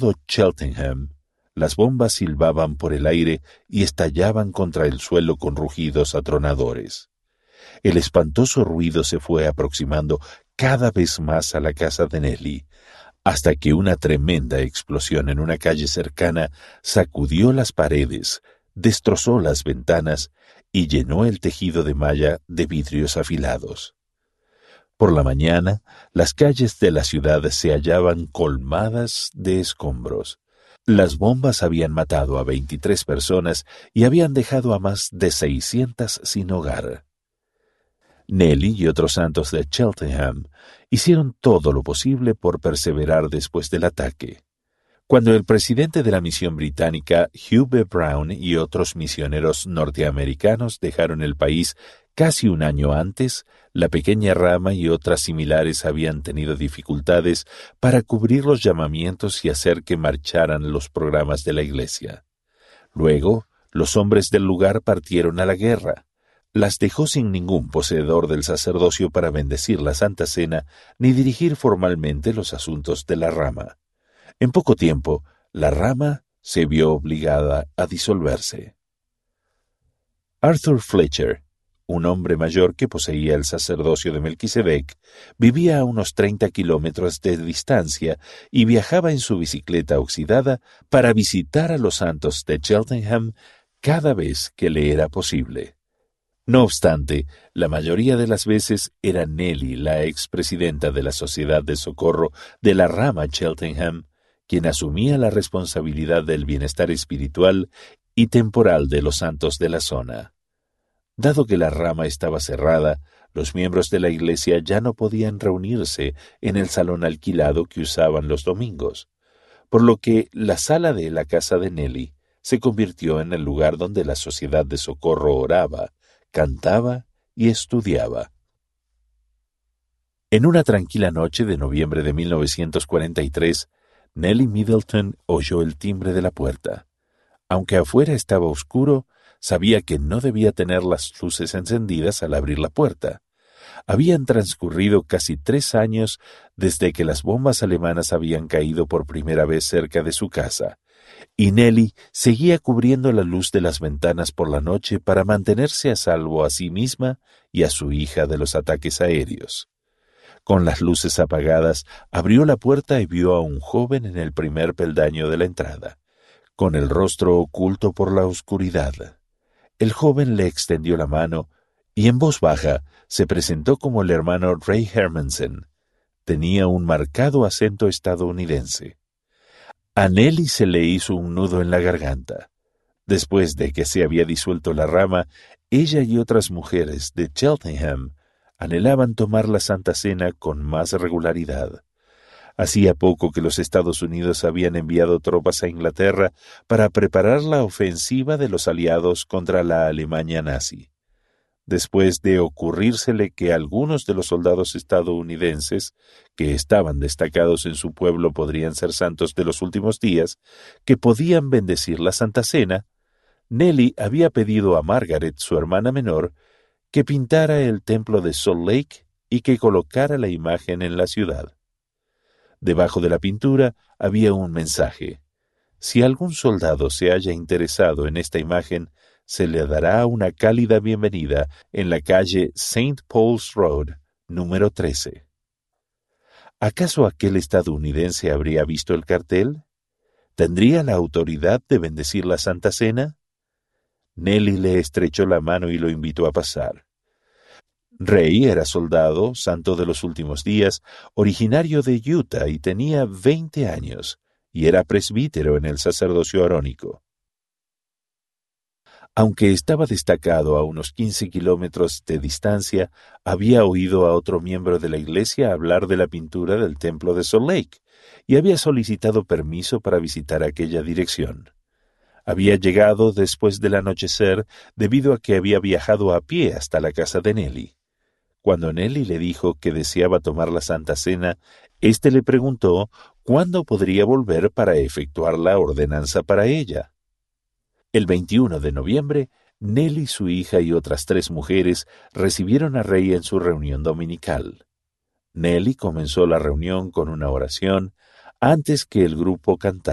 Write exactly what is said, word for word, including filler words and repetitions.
todo Cheltenham, las bombas silbaban por el aire y estallaban contra el suelo con rugidos atronadores. El espantoso ruido se fue aproximando cada vez más a la casa de Nelly, hasta que una tremenda explosión en una calle cercana sacudió las paredes, destrozó las ventanas y llenó el tejido de malla de vidrios afilados. Por la mañana, las calles de la ciudad se hallaban colmadas de escombros. Las bombas habían matado a veintitrés personas y habían dejado a más de seiscientas sin hogar. Nelly y otros santos de Cheltenham hicieron todo lo posible por perseverar después del ataque. Cuando el presidente de la misión británica, Hugh B. Brown, y otros misioneros norteamericanos dejaron el país casi un año antes, la pequeña rama y otras similares habían tenido dificultades para cubrir los llamamientos y hacer que marcharan los programas de la Iglesia. Luego, los hombres del lugar partieron a la guerra. Las dejó sin ningún poseedor del sacerdocio para bendecir la Santa Cena ni dirigir formalmente los asuntos de la rama. En poco tiempo, la rama se vio obligada a disolverse. Arthur Fletcher, un hombre mayor que poseía el sacerdocio de Melquisedec, vivía a unos treinta kilómetros de distancia y viajaba en su bicicleta oxidada para visitar a los santos de Cheltenham cada vez que le era posible. No obstante, la mayoría de las veces era Nelly, la expresidenta de la Sociedad de Socorro de la rama Cheltenham, quien asumía la responsabilidad del bienestar espiritual y temporal de los santos de la zona. Dado que la rama estaba cerrada, los miembros de la iglesia ya no podían reunirse en el salón alquilado que usaban los domingos, por lo que la sala de la casa de Nelly se convirtió en el lugar donde la Sociedad de Socorro oraba, cantaba y estudiaba. En una tranquila noche de noviembre de mil novecientos cuarenta y tres, Nelly Middleton oyó el timbre de la puerta. Aunque afuera estaba oscuro, sabía que no debía tener las luces encendidas al abrir la puerta. Habían transcurrido casi tres años desde que las bombas alemanas habían caído por primera vez cerca de su casa, y Nelly seguía cubriendo la luz de las ventanas por la noche para mantenerse a salvo a sí misma y a su hija de los ataques aéreos. Con las luces apagadas, abrió la puerta y vio a un joven en el primer peldaño de la entrada, con el rostro oculto por la oscuridad. El joven le extendió la mano y en voz baja se presentó como el hermano Ray Hermansen. Tenía un marcado acento estadounidense. A Nelly se le hizo un nudo en la garganta. Después de que se había disuelto la rama, ella y otras mujeres de Cheltenham anhelaban tomar la Santa Cena con más regularidad. Hacía poco que los Estados Unidos habían enviado tropas a Inglaterra para preparar la ofensiva de los aliados contra la Alemania nazi. Después de ocurrírsele que algunos de los soldados estadounidenses que estaban destacados en su pueblo podrían ser santos de los últimos días, que podían bendecir la Santa Cena, Nelly había pedido a Margaret, su hermana menor, que pintara el templo de Salt Lake y que colocara la imagen en la ciudad. Debajo de la pintura había un mensaje: si algún soldado se haya interesado en esta imagen, se le dará una cálida bienvenida en la calle Saint Paul's Road, número trece. ¿Acaso aquel estadounidense habría visto el cartel? ¿Tendría la autoridad de bendecir la Santa Cena? Nelly le estrechó la mano y lo invitó a pasar. Ray era soldado, santo de los últimos días, originario de Utah y tenía veinte años, y era presbítero en el sacerdocio arónico. Aunque estaba destacado a unos quince kilómetros de distancia, había oído a otro miembro de la iglesia hablar de la pintura del templo de Salt Lake y había solicitado permiso para visitar aquella dirección. Había llegado después del anochecer debido a que había viajado a pie hasta la casa de Nelly. Cuando Nelly le dijo que deseaba tomar la Santa Cena, éste le preguntó cuándo podría volver para efectuar la ordenanza para ella. El veintiuno de noviembre, Nelly, su hija y otras tres mujeres recibieron a Ray en su reunión dominical. Nelly comenzó la reunión con una oración antes que el grupo cantara.